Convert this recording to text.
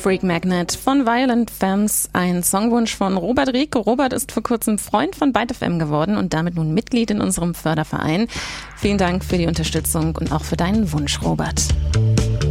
Freak Magnet von Violent Femmes, ein Songwunsch von Robert Rieck. Robert ist vor kurzem Freund von Byte FM geworden und damit nun Mitglied in unserem Förderverein. Vielen Dank für die Unterstützung und auch für deinen Wunsch, Robert.